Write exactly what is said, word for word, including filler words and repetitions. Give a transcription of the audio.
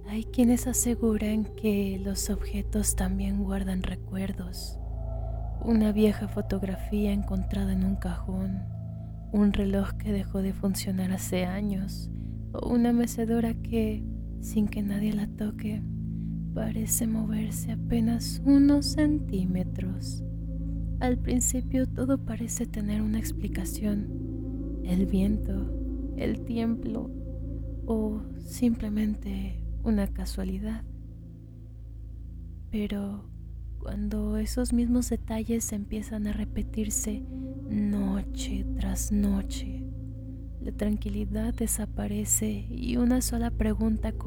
Hay quienes aseguran que los objetos también guardan recuerdos. Una vieja fotografía encontrada en un cajón, un reloj que dejó de funcionar hace años, o una mecedora que, sin que nadie la toque, parece moverse apenas unos centímetros. Al principio todo parece tener una explicación: el viento, el tiempo o simplemente una casualidad. Pero cuando esos mismos detalles empiezan a repetirse noche tras noche, la tranquilidad desaparece y una sola pregunta